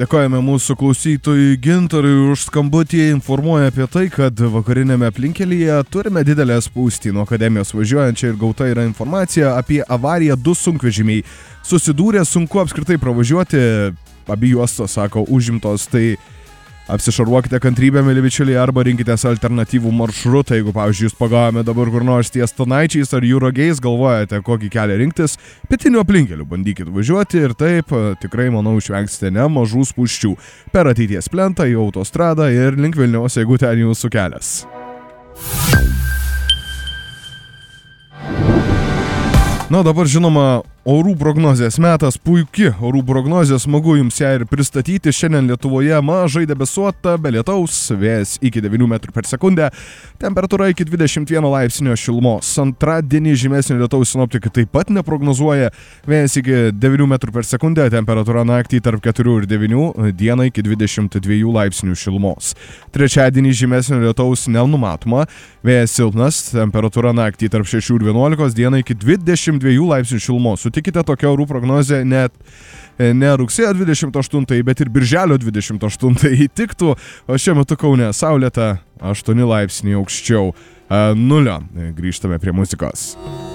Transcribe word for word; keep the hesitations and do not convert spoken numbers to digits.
Dėkojame mūsų klausytojui Gintarui už skambutį, informuoja apie tai, kad vakarinėme aplinkelyje turime didelę spūstį nuo akademijos važiuojančią ir gauta yra informacija apie avariją. Du sunkvežimiai susidūrė, sunku apskritai pravažiuoti, abi juostos, sako, užimtos, tai apsišarvuokite kantrybę, mėly bičiuliai, arba rinkitės alternatyvų maršrutą. Jeigu, pavyzdžiui, jūs pagavome dabar kur nors ties Stanaičiais ar Jūrogiais, galvojate, kokį kelią rinktis, pietiniu aplinkeliu bandykit važiuoti ir taip, tikrai, manau, išvengsite nemažų spūsčių per ateities plentą į autostradą ir link Vilniaus, jeigu ten jūsų kelias. Na, dabar žinoma, orų prognozės metas, puiki orų prognozė, smagu jums ją ir pristatyti. Šiandien Lietuvoje mažai debesuota, be lietaus, vėjas iki devynių metrų per sekundę, temperatūra iki dvidešimt vieno laipsnio šilumos. Antradienį žymesnio lietaus sinoptikai taip pat neprognozuoja, vėjas iki devynių metrų per sekundę, temperatūra naktį tarp keturių ir devynių, dieną iki dvidešimt dviejų laipsnių šilumos. Trečiadienį žymesnio lietaus nenumatoma, vėjas silpnas, temperatūra naktį tarp šešių ir vienuolikos, dieną iki dvidešimt dviejų laipsnių šilumos. Sutikite, tokia orų prognozė net ne rugsėjo dvidešimt aštuntąjį, bet ir birželio dvidešimt aštuntąjį tiktų, o šiuo metu Kaune saulėta, aštuoni laipsniai aukščiau nulio. Grįžtame prie muzikos.